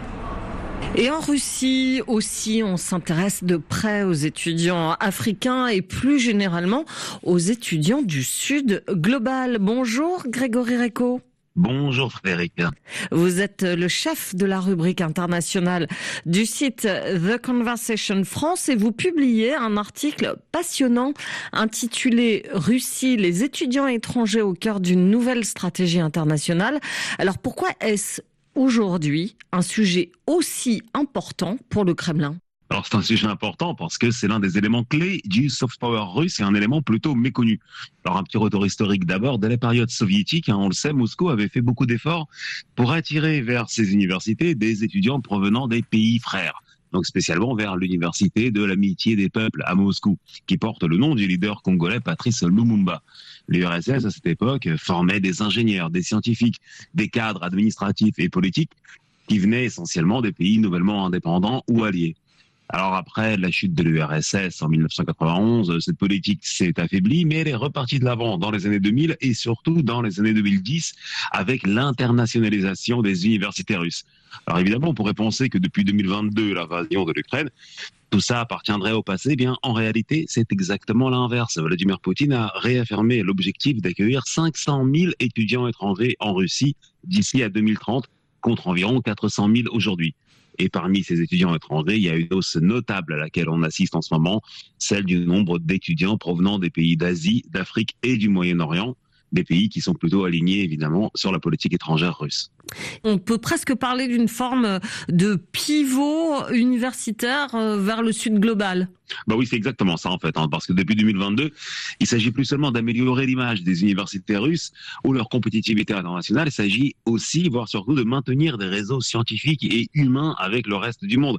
Et en Russie aussi, on s'intéresse de près aux étudiants africains et plus généralement aux étudiants du Sud global. Bonjour Grégory Recco. Bonjour Frédéric. Vous êtes le chef de la rubrique internationale du site The Conversation France et vous publiez un article passionnant intitulé « Russie, les étudiants étrangers au cœur d'une nouvelle stratégie internationale ». Alors pourquoi est-ce aujourd'hui un sujet aussi important pour le Kremlin ? Alors c'est un sujet important parce que c'est l'un des éléments clés du soft power russe et un élément plutôt méconnu. Alors un petit retour historique d'abord, dès la période soviétique, hein, on le sait, Moscou avait fait beaucoup d'efforts pour attirer vers ses universités des étudiants provenant des pays frères. Donc spécialement vers l'université de l'amitié des peuples à Moscou, qui porte le nom du leader congolais Patrice Lumumba. L'U R S S à cette époque formait des ingénieurs, des scientifiques, des cadres administratifs et politiques qui venaient essentiellement des pays nouvellement indépendants ou alliés. Alors après la chute de l'U R S S en dix-neuf cent quatre-vingt-onze, cette politique s'est affaiblie, mais elle est repartie de l'avant dans les années deux mille et surtout dans les années deux mille dix avec l'internationalisation des universités russes. Alors évidemment, on pourrait penser que depuis deux mille vingt-deux, l'invasion de l'Ukraine, tout ça appartiendrait au passé. Eh bien, en réalité, c'est exactement l'inverse. Vladimir Poutine a réaffirmé l'objectif d'accueillir cinq cent mille étudiants étrangers en Russie d'ici à deux mille trente, contre environ quatre cent mille aujourd'hui. Et parmi ces étudiants étrangers, il y a une hausse notable à laquelle on assiste en ce moment, celle du nombre d'étudiants provenant des pays d'Asie, d'Afrique et du Moyen-Orient, des pays qui sont plutôt alignés évidemment sur la politique étrangère russe. On peut presque parler d'une forme de pivot universitaire vers le sud global. Bah oui, c'est exactement ça en fait, hein, parce que depuis deux mille vingt-deux, il s'agit plus seulement d'améliorer l'image des universités russes ou leur compétitivité internationale, il s'agit aussi, voire surtout, de maintenir des réseaux scientifiques et humains avec le reste du monde.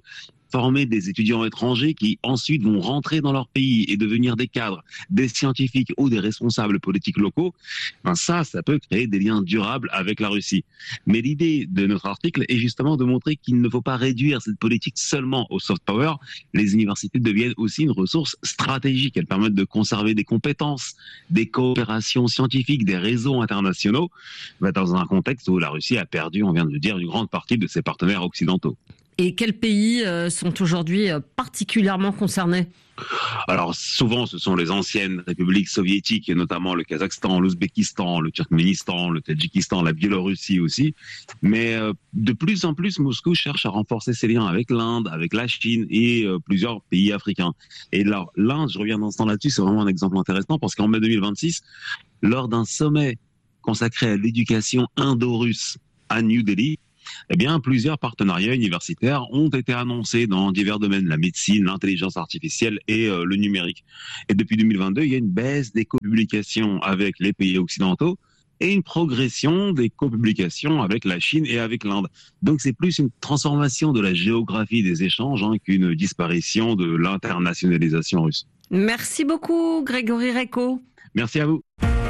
former des étudiants étrangers qui ensuite vont rentrer dans leur pays et devenir des cadres, des scientifiques ou des responsables politiques locaux, ben ça, ça peut créer des liens durables avec la Russie. Mais l'idée de notre article est justement de montrer qu'il ne faut pas réduire cette politique seulement au soft power. Les universités deviennent aussi une ressource stratégique. Elles permettent de conserver des compétences, des coopérations scientifiques, des réseaux internationaux, ben dans un contexte où la Russie a perdu, on vient de le dire, une grande partie de ses partenaires occidentaux. Et quels pays sont aujourd'hui particulièrement concernés ? Alors souvent, ce sont les anciennes républiques soviétiques, et notamment le Kazakhstan, l'Ouzbékistan, le Turkménistan, le Tadjikistan, la Biélorussie aussi. Mais euh, de plus en plus, Moscou cherche à renforcer ses liens avec l'Inde, avec la Chine et euh, plusieurs pays africains. Et là, l'Inde, je reviens dans ce temps là-dessus, c'est vraiment un exemple intéressant parce qu'en mai deux mille vingt-six, lors d'un sommet consacré à l'éducation indo-russe à New Delhi, eh bien, plusieurs partenariats universitaires ont été annoncés dans divers domaines, la médecine, l'intelligence artificielle et euh, le numérique. Et depuis deux mille vingt-deux, il y a une baisse des copublications avec les pays occidentaux et une progression des copublications avec la Chine et avec l'Inde. Donc c'est plus une transformation de la géographie des échanges hein, qu'une disparition de l'internationalisation russe. Merci beaucoup, Grégory Recco. Merci à vous.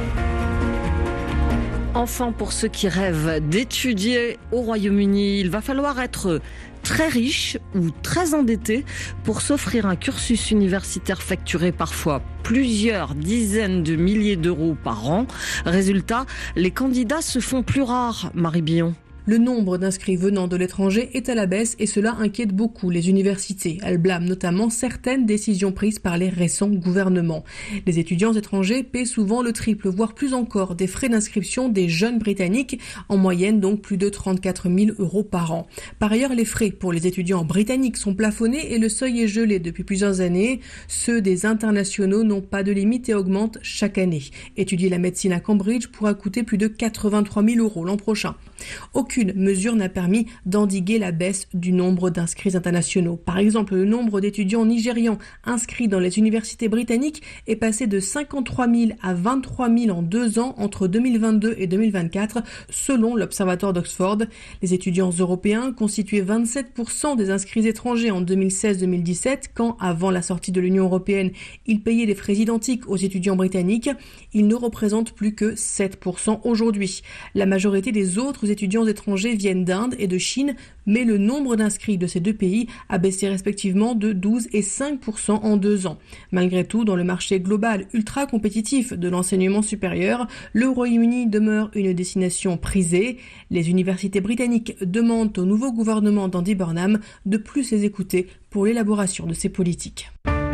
Enfin, pour ceux qui rêvent d'étudier au Royaume-Uni, il va falloir être très riche ou très endetté pour s'offrir un cursus universitaire facturé parfois plusieurs dizaines de milliers d'euros par an. Résultat, les candidats se font plus rares, Marie Billon. Le nombre d'inscrits venant de l'étranger est à la baisse et cela inquiète beaucoup les universités. Elles blâment notamment certaines décisions prises par les récents gouvernements. Les étudiants étrangers paient souvent le triple, voire plus encore, des frais d'inscription des jeunes britanniques, en moyenne donc plus de trente-quatre mille euros par an. Par ailleurs, les frais pour les étudiants britanniques sont plafonnés et le seuil est gelé depuis plusieurs années. Ceux des internationaux n'ont pas de limite et augmentent chaque année. Étudier la médecine à Cambridge pourra coûter plus de quatre-vingt-trois mille euros l'an prochain. Aucune mesure n'a permis d'endiguer la baisse du nombre d'inscrits internationaux. Par exemple, le nombre d'étudiants nigérians inscrits dans les universités britanniques est passé de cinquante-trois mille à vingt-trois mille en deux ans entre deux mille vingt-deux et deux mille vingt-quatre, selon l'Observatoire d'Oxford. Les étudiants européens constituaient vingt-sept pour cent des inscrits étrangers en deux mille seize deux mille dix-sept, quand, avant la sortie de l'Union européenne, ils payaient des frais identiques aux étudiants britanniques. Ils ne représentent plus que sept pour cent aujourd'hui. La majorité des autres étudiants étrangers viennent d'Inde et de Chine, mais le nombre d'inscrits de ces deux pays a baissé respectivement de douze et cinq pour cent en deux ans. Malgré tout, dans le marché global ultra compétitif de l'enseignement supérieur, le Royaume-Uni demeure une destination prisée. Les universités britanniques demandent au nouveau gouvernement d'Andy Burnham de plus les écouter pour l'élaboration de ces politiques.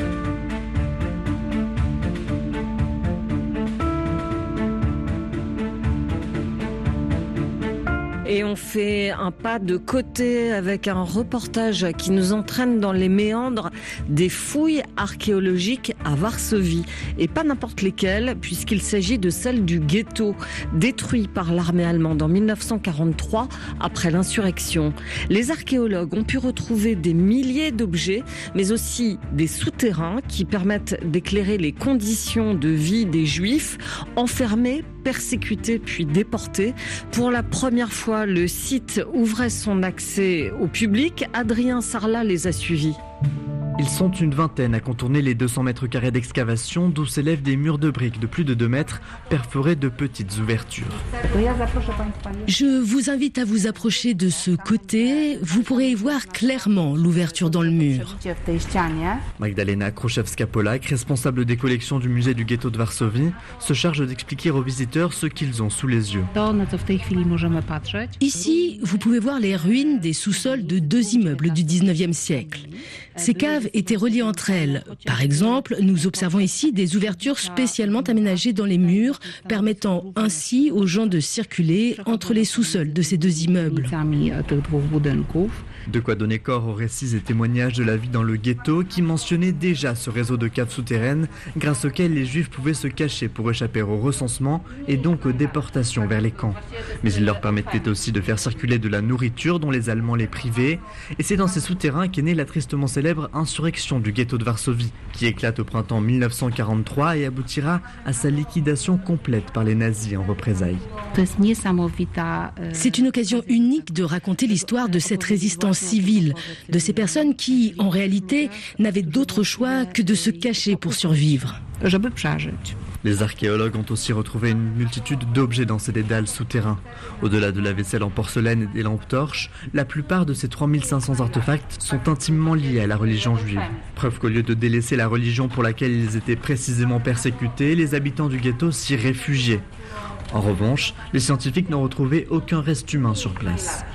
Et on fait un pas de côté avec un reportage qui nous entraîne dans les méandres des fouilles archéologiques à Varsovie. Et pas n'importe lesquelles, puisqu'il s'agit de celles du ghetto, détruit par l'armée allemande en mille neuf cent quarante-trois après l'insurrection. Les archéologues ont pu retrouver des milliers d'objets, mais aussi des souterrains qui permettent d'éclairer les conditions de vie des Juifs enfermés, persécutés puis déportés. Pour la première fois, le site ouvrait son accès au public. Adrien Sarlat les a suivis. Ils sont une vingtaine à contourner les deux cents mètres carrés d'excavation d'où s'élèvent des murs de briques de plus de deux mètres perforés de petites ouvertures. Je vous invite à vous approcher de ce côté. Vous pourrez y voir clairement l'ouverture dans le mur. Magdalena Kruszewska-Polak, responsable des collections du musée du ghetto de Varsovie, se charge d'expliquer aux visiteurs ce qu'ils ont sous les yeux. Ici, vous pouvez voir les ruines des sous-sols de deux immeubles du dix-neuvième siècle. Ces caves étaient reliées entre elles. Par exemple, nous observons ici des ouvertures spécialement aménagées dans les murs, permettant ainsi aux gens de circuler entre les sous-sols de ces deux immeubles. De quoi donner corps aux récits et témoignages de la vie dans le ghetto qui mentionnait déjà ce réseau de caves souterraines grâce auquel les Juifs pouvaient se cacher pour échapper au recensement et donc aux déportations vers les camps. Mais il leur permettait aussi de faire circuler de la nourriture dont les Allemands les privaient. Et c'est dans ces souterrains qu'est née la tristement célèbre insurrection du ghetto de Varsovie qui éclate au printemps mille neuf cent quarante-trois et aboutira à sa liquidation complète par les nazis en représailles. C'est une occasion unique de raconter l'histoire de cette résistance désobéissance civile, de ces personnes qui, en réalité, n'avaient d'autre choix que de se cacher pour survivre. Les archéologues ont aussi retrouvé une multitude d'objets dans ces dédales souterrains. Au-delà de la vaisselle en porcelaine et des lampes torches, la plupart de ces trois mille cinq cents artefacts sont intimement liés à la religion juive. Preuve qu'au lieu de délaisser la religion pour laquelle ils étaient précisément persécutés, les habitants du ghetto s'y réfugiaient. En revanche, les scientifiques n'ont retrouvé aucun reste humain sur place.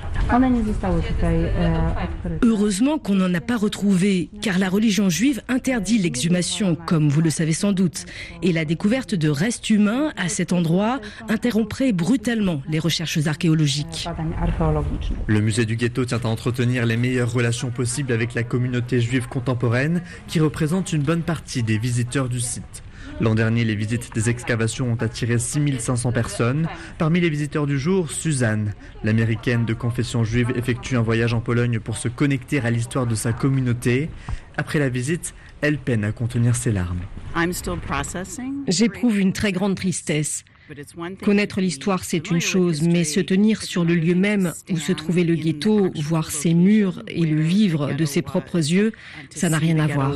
Heureusement qu'on n'en a pas retrouvé, car la religion juive interdit l'exhumation, comme vous le savez sans doute. Et la découverte de restes humains à cet endroit interromprait brutalement les recherches archéologiques. Le musée du ghetto tient à entretenir les meilleures relations possibles avec la communauté juive contemporaine, qui représente une bonne partie des visiteurs du site. L'an dernier, les visites des excavations ont attiré six mille cinq cents personnes. Parmi les visiteurs du jour, Suzanne, l'américaine de confession juive, effectue un voyage en Pologne pour se connecter à l'histoire de sa communauté. Après la visite, elle peine à contenir ses larmes. J'éprouve une très grande tristesse. Connaître l'histoire, c'est une chose, mais se tenir sur le lieu même où se trouvait le ghetto, voir ses murs et le vivre de ses propres yeux, ça n'a rien à voir.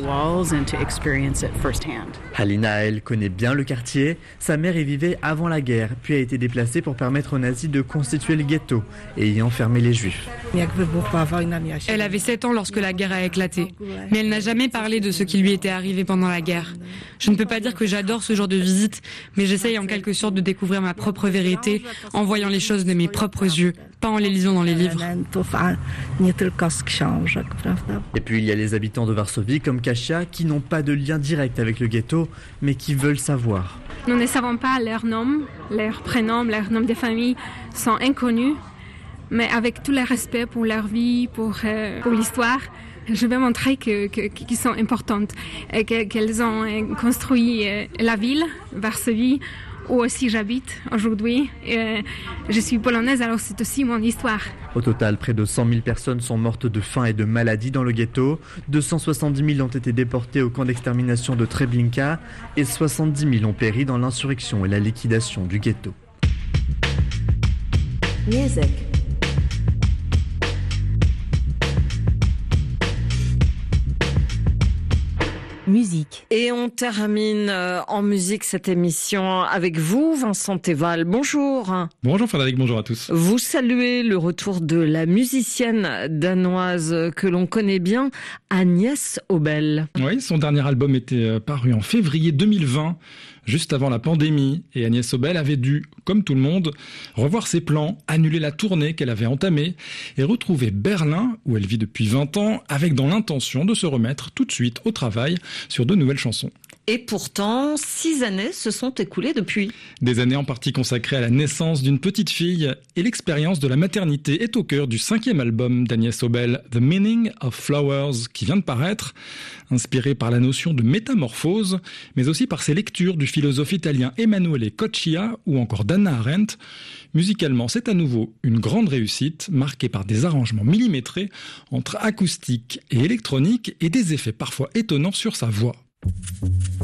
Halina, elle, connaît bien le quartier. Sa mère y vivait avant la guerre, puis a été déplacée pour permettre aux nazis de constituer le ghetto et y enfermer les juifs. Elle avait sept ans lorsque la guerre a éclaté, mais elle n'a jamais parlé de ce qui lui était arrivé pendant la guerre. Je ne peux pas dire que j'adore ce genre de visite, mais j'essaye en quelque sorte de découvrir ma propre vérité en voyant les choses de mes propres yeux, pas en les lisant dans les livres. Et puis il y a les habitants de Varsovie comme Kasia qui n'ont pas de lien direct avec le ghetto, mais qui veulent savoir. Nous ne savons pas leur nom, leur prénom, leur nom de famille sont inconnus, mais avec tout le respect pour leur vie, pour, euh, pour l'histoire, je vais montrer que, que, qu'ils sont importantes et que, qu'elles ont construit la ville, Varsovie, où aussi j'habite aujourd'hui. Et je suis polonaise, alors c'est aussi mon histoire. Au total, près de cent mille personnes sont mortes de faim et de maladie dans le ghetto. deux cent soixante-dix mille ont été déportés au camp d'extermination de Treblinka et soixante-dix mille ont péri dans l'insurrection et la liquidation du ghetto. Music. Musique. Et on termine en musique cette émission avec vous, Vincent Teval. Bonjour. Bonjour Frédéric, bonjour à tous. Vous saluez le retour de la musicienne danoise que l'on connaît bien, Agnès Obel. Oui, son dernier album était paru en février deux mille vingt, juste avant la pandémie. Et Agnès Obel avait dû, comme tout le monde, revoir ses plans, annuler la tournée qu'elle avait entamée et retrouver Berlin, où elle vit depuis vingt ans, avec dans l'intention de se remettre tout de suite au travail sur de nouvelles chansons. Et pourtant, six années se sont écoulées depuis. Des années en partie consacrées à la naissance d'une petite fille, et l'expérience de la maternité est au cœur du cinquième album d'Agnès Obel, The Meaning of Flowers, qui vient de paraître, inspiré par la notion de métamorphose, mais aussi par ses lectures du philosophe italien Emanuele Coccia ou encore d'Hannah Arendt. Musicalement, c'est à nouveau une grande réussite, marquée par des arrangements millimétrés entre acoustique et électronique et des effets parfois étonnants sur sa voix.